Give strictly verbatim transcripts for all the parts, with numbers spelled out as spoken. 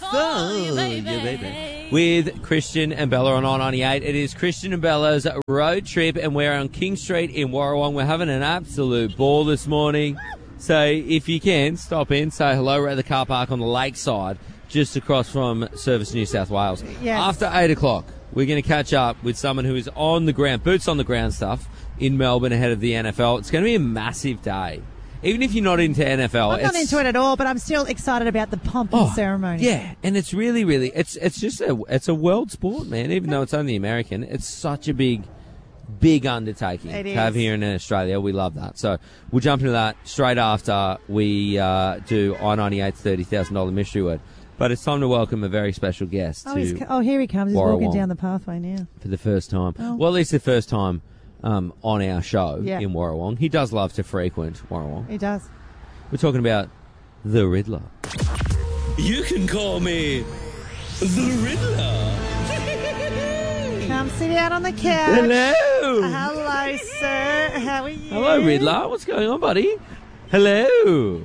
for you, baby. You, baby. With Christian and Bella on I ninety-eight. It is Christian and Bella's road trip, and we're on King Street in Warrawong. We're having an absolute ball this morning. So if you can, stop in, say hello. We're at the car park on the lakeside, just across from Service New South Wales. Yes. After eight o'clock, we're going to catch up with someone who is on the ground, boots on the ground stuff, in Melbourne ahead of the N F L. It's going to be a massive day. Even if you're not into N F L. I'm not into it at all, but I'm still excited about the pomp and oh, ceremony. Yeah, and it's really, really, it's it's just a, it's a world sport, man, even though it's only American. It's such a big, big undertaking It to is. have here in Australia. We love that. So we'll jump into that straight after we uh, do I ninety-eight's thirty thousand dollars mystery word. But it's time to welcome a very special guest Oh, to he's, oh, here he comes. He's Warrawong walking down the pathway now. for the first time. Oh. Well, at least the first time um, on our show Yeah. in Warrawong. He does love to frequent Warrawong. He does. We're talking about the Riddler. You can call me the Riddler. Come sit down on the couch. Hello. Hello, sir. How are you? Hello, Riddler. What's going on, buddy? Hello.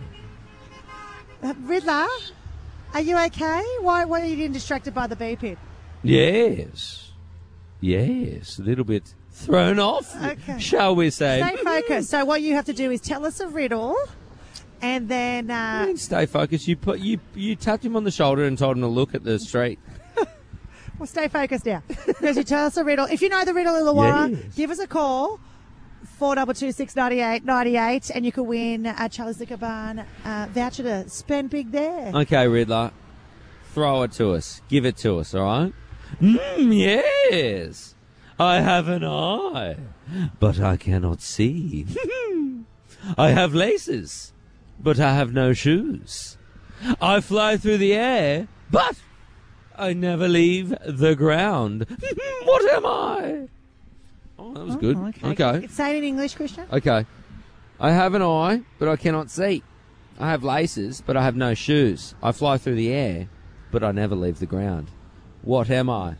Uh, Riddler, are you okay? Why, why are you getting distracted by the beeping? Yes. Yes. A little bit thrown off, Okay. shall we say. Stay focused. So what you have to do is tell us a riddle, and then uh, And stay focused. You put you you tapped him on the shoulder and told him to look at the street. we'll stay focused now. Because you tell us a riddle. If you know the riddle, Illawarra, Yes. give us a call. Four double two six ninety eight ninety eight, and you could win a Charlie's Liquor Barn uh, voucher to spend big there. Okay, Riddler. Throw it to us. Give it to us, all right? Mm, yes. I have an eye, but I cannot see. I have laces, but I have no shoes. I fly through the air, but I never leave the ground. What am I? Oh, that was good. Oh, okay. Okay. Say it in English, Christian. Okay. I have an eye, but I cannot see. I have laces, but I have no shoes. I fly through the air, but I never leave the ground. What am I?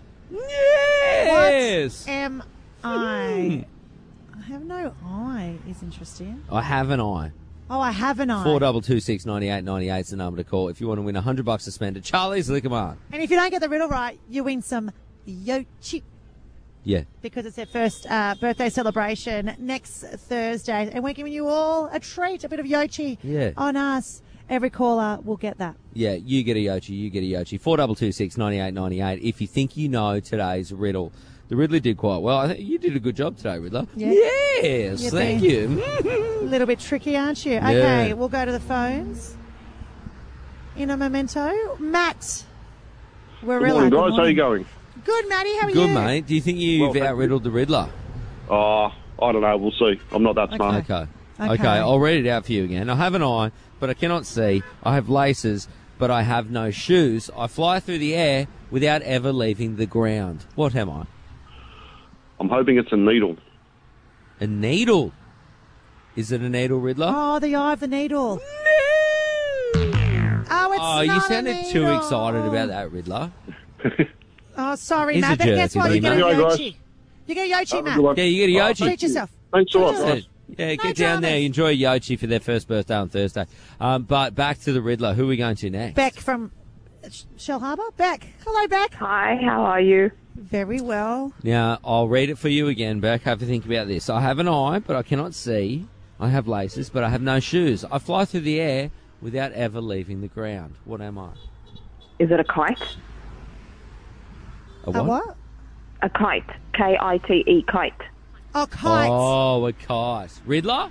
Yes! What am I? I have no eye. Is interesting. I have an eye. Oh, I have an eye. Four double two six ninety eight ninety eight is the number to call if you want to win a hundred bucks to spend at Charlie's Liquor Mart. And if you don't get the riddle right, you win some Yochi, Yeah. because it's their first uh, birthday celebration next Thursday, and we're giving you all a treat, a bit of Yochi Yeah. on us. Every caller will get that. Yeah, you get a Yochi, you get a Yochi. Four double two six ninety eight ninety eight. If you think you know today's riddle. The Riddler did quite well. I think you did a good job today, Riddler. Yeah. Yes, Yeah, thank Ben. you. A little bit tricky, aren't you? Yeah. Okay, we'll go to the phones. In a memento, Matt. We're Good morning, guys. How you going? Good, Matty. How are Good, you? mate. Do you think you've Well, thank outriddled the Riddler? Oh, I don't know. We'll see. I'm not that smart. Okay. Okay. Okay, I'll read it out for you again. I have an eye, but I cannot see. I have laces, but I have no shoes. I fly through the air without ever leaving the ground. What am I? I'm hoping it's a needle. A needle. Is it a needle, Riddler? Oh, the eye of the needle. Oh, it's Oh, you not a sounded too needle. excited about that, Riddler. Oh, sorry, He's Matt. a But jerk, guess what? isn't You he, get a mate? Anyway, Yochi. You get a Yochi, Have a Matt. good one. Yeah, you get a Oh, Yochi. Treat yourself. Thanks a lot, Treat guys. yourself. Yeah, No get down there. dramas. Enjoy a Yochi for their first birthday on Thursday. Um, but back to the Riddler. Who are we going to next? Beck from Sh- Shell Harbour. Beck. Hello, Beck. Hi, how are you? Very well. Now, I'll read it for you again, Beck. Have to think about this. I have an eye, but I cannot see. I have laces, but I have no shoes. I fly through the air without ever leaving the ground. What am I? Is it a kite? A what? A what? A kite. K I T E, kite. Oh, kites. Oh, a kite. Riddler?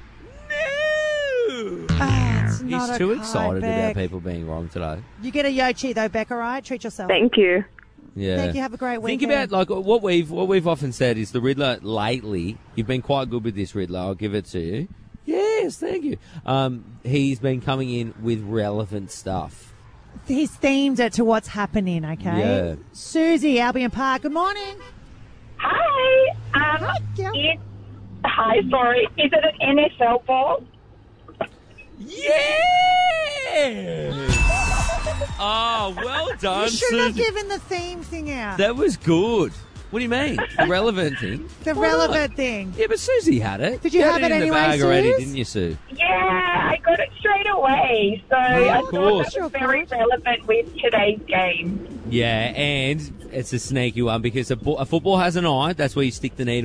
No! Ah, it's He's not a too kite, excited Beck. about people being wrong today. You get a Yochi, though, Beck, all right? Treat yourself. Thank you. Yeah. Thank you. Have a great Think weekend. about like what we've what we've often said is the Riddler lately. You've been quite good with this Riddler. I'll give it to you. Yes, thank you. Um, he's been coming in with relevant stuff. He's themed it to what's happening, okay? Yeah. Susie, Albion Park. Good morning. Hi. Um, Hi, Gil. it, hi, sorry. Is it an N F L ball? Yes. Oh, well done, You shouldn't have Susie. given the theme thing out. That was good. What do you mean? The relevant thing? The Why relevant not? thing. Yeah, but Susie had it. Did you have had it in anyway, the bag already, Suze? didn't you, Sue? Yeah, I got it straight away. So I of thought course. that was very relevant with today's game. Yeah, and it's a sneaky one because a, bo- a football has an eye. That's where you stick the needle.